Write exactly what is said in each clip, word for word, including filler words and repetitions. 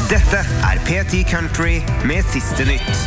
Dette er P ti Country med siste nytt.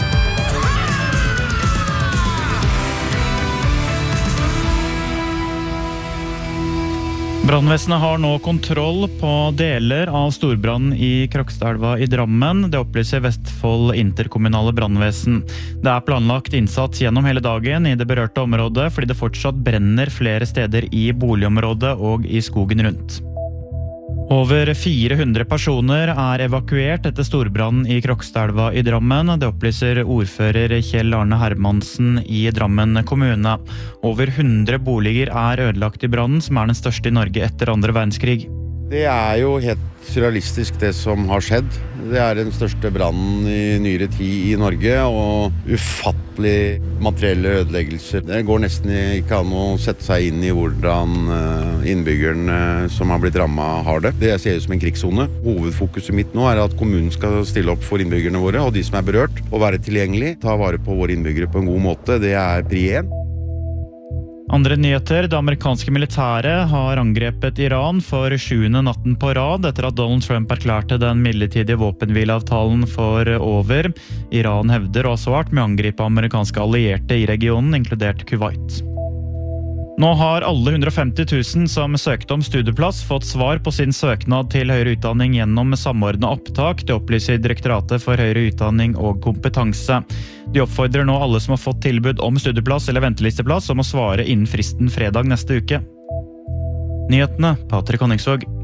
Brannvesenet har nå kontroll på deler av storbrannen i Krokstadelva i Drammen. Det opplyser Vestfold interkommunale brannvesen. Det er planlagt innsats gjennom hele dagen i det berørte området, fordi det fortsatt brenner flere steder i boligområdet og i skogen rundt. Over fire hundre personer er evakuert etter storbrannen i Krokstadelva i Drammen. Det opplyser ordfører Kjell Arne Hermansen i Drammen kommune. Over hundre boliger er ødelagt i brannen, som er den største i Norge etter andre verdenskrig. Det er jo helt surrealistisk det som har skjedd. Det er den største brannen i nyere tid i Norge, og ufattelig materielle ødeleggelser. Det går nesten ikke an å sette seg inn i hvordan innbyggerne som har blitt rammet har det. Det ser ut som en krigszone. Hovedfokuset mitt nå er at kommunen skal stille opp for innbyggerne våre, og de som er berørt, og være tilgjengelig, ta vare på våre innbyggere på en god måte. Det er pri én. Andre nyheter, det amerikanske militæret har angrepet Iran for sjuende natten på rad etter at Donald Trump erklærte den midlertidige våpenhvileavtalen for over. Iran hevder å ha svart med å angripe amerikanske allierte i regionen, inkludert Kuwait. Nå har alle hundre og femti tusen som søkte om studieplass fått svar på sin søknad til høyere utdanning gjennom samordnet opptak. Det opplyser Direktoratet for høyere utdanning og kompetanse. De oppfordrer nå alle som har fått tilbud om studieplass eller ventelisteplass om å svare innen fristen fredag neste uke. Nyhetene, Patrick Honningsvåg.